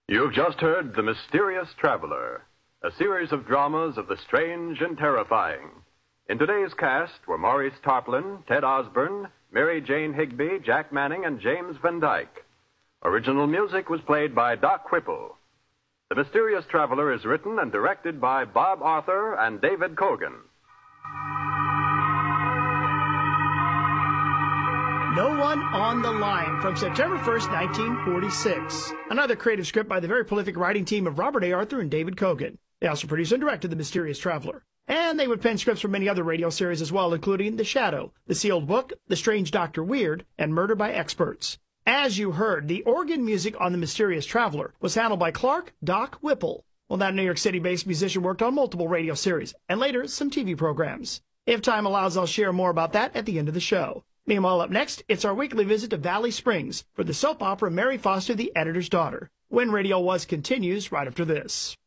You've just heard The Mysterious Traveler, a series of dramas of the strange and terrifying. In today's cast were Maurice Tarplin, Ted Osborne, Mary Jane Higby, Jack Manning, and James Van Dyke. Original music was played by Doc Whipple. The Mysterious Traveler is written and directed by Bob Arthur and David Kogan. No One on the Line from September 1st, 1946. Another creative script by the very prolific writing team of Robert A. Arthur and David Kogan. They also produced and directed The Mysterious Traveler. And they would pen scripts for many other radio series as well, including The Shadow, The Sealed Book, The Strange Dr. Weird, and Murder by Experts. As you heard, the organ music on The Mysterious Traveler was handled by Clark Doc Whipple. Well, that New York City-based musician worked on multiple radio series, and later some TV programs. If time allows, I'll share more about that at the end of the show. Meanwhile, up next, it's our weekly visit to Valley Springs for the soap opera Mary Foster, the Editor's Daughter. When Radio Was continues right after this.